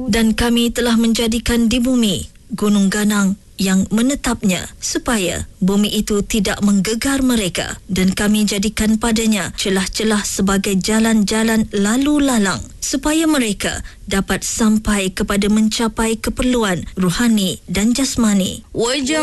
Dan kami telah menjadikan di bumi gunung ganang yang menetapnya supaya bumi itu tidak menggegar mereka, dan kami jadikan padanya celah-celah sebagai jalan-jalan lalu lalang supaya mereka dapat sampai kepada mencapai keperluan rohani dan jasmani.